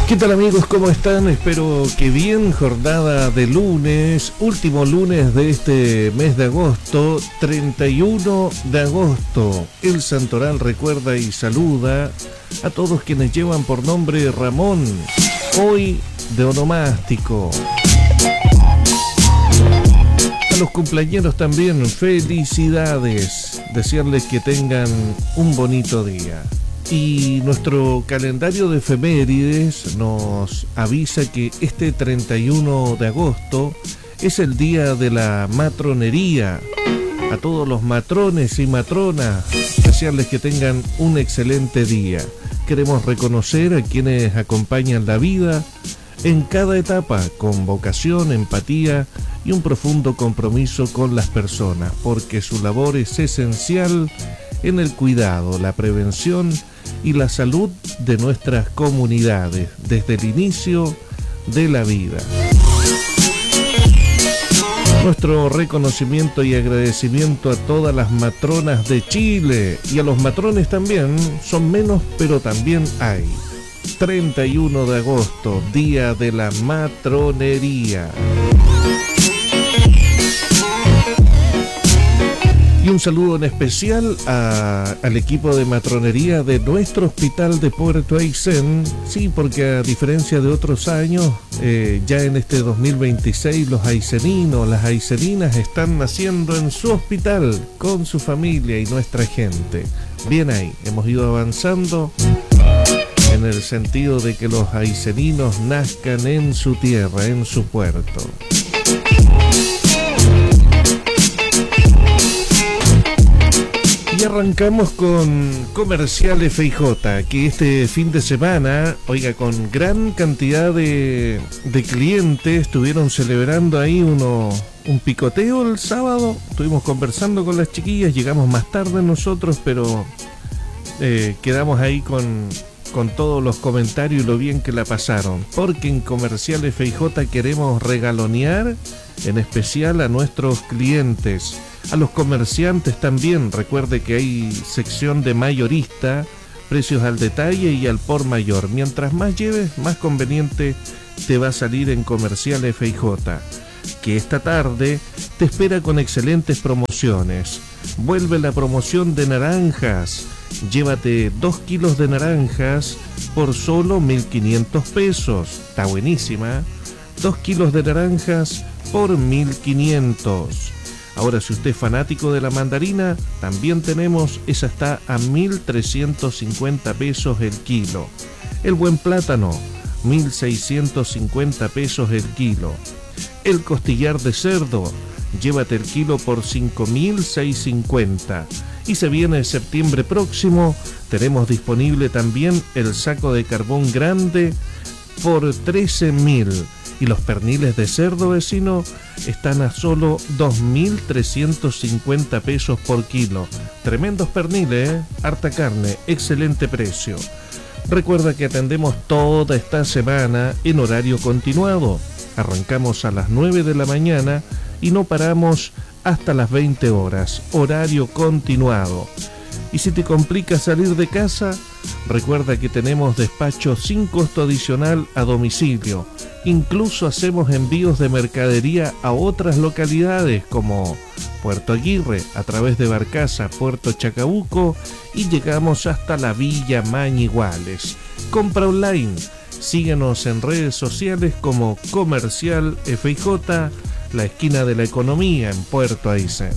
¿Qué tal amigos? ¿Cómo están? Espero que bien. Jornada de lunes, último lunes de este mes de agosto, 31 de agosto. El Santoral recuerda y saluda a todos quienes llevan por nombre Ramón, hoy de onomástico. A los cumpleañeros también, felicidades. Desearles que tengan un bonito día. Y nuestro calendario de efemérides nos avisa que este 31 de agosto es el día de la matronería. A todos los matrones y matronas, desearles que tengan un excelente día. Queremos reconocer a quienes acompañan la vida en cada etapa con vocación, empatía y un profundo compromiso con las personas, porque su labor es esencial en el cuidado, la prevención y la salud de nuestras comunidades desde el inicio de la vida. Nuestro reconocimiento y agradecimiento a todas las matronas de Chile y a los matrones también, son menos pero también hay. 31 de agosto, Día de la Matronería. Y un saludo en especial al equipo de matronería de nuestro hospital de Puerto Aysén. Sí, porque a diferencia de otros años, ya en este 2026 los ayseninos, las ayseninas están naciendo en su hospital con su familia y nuestra gente. Bien ahí, hemos ido avanzando en el sentido de que los ayseninos nazcan en su tierra, en su puerto. Y arrancamos con Comercial FIJ, que este fin de semana, oiga, con gran cantidad de clientes, estuvieron celebrando ahí un picoteo el sábado. Estuvimos conversando con las chiquillas, llegamos más tarde nosotros, pero quedamos ahí con todos los comentarios y lo bien que la pasaron, porque en Comercial FIJ queremos regalonear en especial a nuestros clientes. A los comerciantes también, recuerde que hay sección de mayorista, precios al detalle y al por mayor. Mientras más lleves, más conveniente te va a salir en Comercial FIJ, que esta tarde te espera con excelentes promociones. Vuelve la promoción de naranjas. Llévate 2 kilos de naranjas por solo 1.500 pesos. Está buenísima. 2 kilos de naranjas por 1.500. Ahora, si usted es fanático de la mandarina, también tenemos, esa está a 1.350 pesos el kilo. El buen plátano, 1.650 pesos el kilo. El costillar de cerdo, llévate el kilo por 5.650. Y se viene septiembre próximo, tenemos disponible también el saco de carbón grande por 13.000. Y los perniles de cerdo, vecino, están a solo 2.350 pesos por kilo. Tremendos perniles, harta carne, excelente precio. Recuerda que atendemos toda esta semana en horario continuado. Arrancamos a las 9 de la mañana y no paramos hasta las 20 horas. Horario continuado. Y si te complica salir de casa, recuerda que tenemos despacho sin costo adicional a domicilio. Incluso hacemos envíos de mercadería a otras localidades como Puerto Aguirre, a través de Barcaza, Puerto Chacabuco, y llegamos hasta la Villa Mañiguales. Compra online. Síguenos en redes sociales como Comercial FIJ, la esquina de la economía en Puerto Aysén.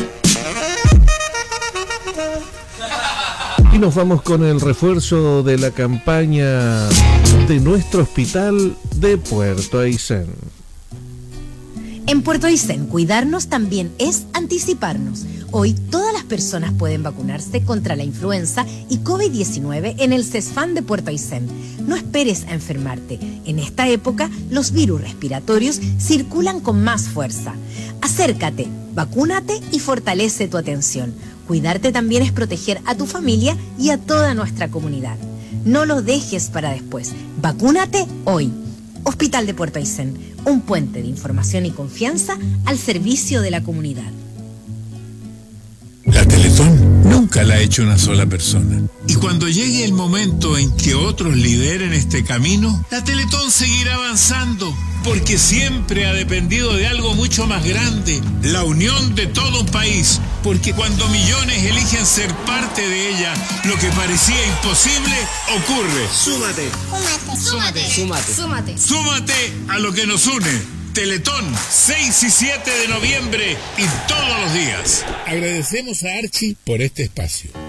Y nos vamos con el refuerzo de la campaña de nuestro hospital de Puerto Aysén. En Puerto Aysén, cuidarnos también es anticiparnos. Hoy todas las personas pueden vacunarse contra la influenza y COVID-19 en el CESFAM de Puerto Aysén. No esperes a enfermarte. En esta época, los virus respiratorios circulan con más fuerza. Acércate, vacúnate y fortalece tu atención. Cuidarte también es proteger a tu familia y a toda nuestra comunidad. No lo dejes para después. Vacúnate hoy. Hospital de Puerto Aysén, un puente de información y confianza al servicio de la comunidad. La Teletón nunca nunca la ha hecho una sola persona. Y cuando llegue el momento en que otros lideren este camino, la Teletón seguirá avanzando, porque siempre ha dependido de algo mucho más grande, la unión de todo un país. Porque cuando millones eligen ser parte de ella, lo que parecía imposible ocurre. Súmate. Súmate. Súmate. Súmate. Súmate a lo que nos une. Teletón, 6 y 7 de noviembre y todos los días. Agradecemos a Archie por este espacio.